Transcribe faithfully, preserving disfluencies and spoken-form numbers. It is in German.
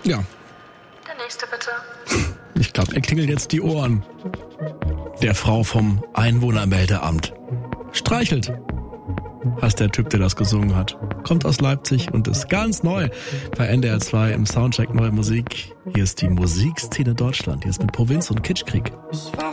Ja. Der nächste bitte. Ich glaube, er klingelt jetzt die Ohren. Der Frau vom Einwohnermeldeamt. Streichelt. Heißt der Typ, der das gesungen hat. Kommt aus Leipzig und ist ganz neu bei N D R zwei im Soundcheck Neue Musik. Hier ist die Musikszene Deutschland. Hier ist mit Provinz und Kitschkrieg. Ich war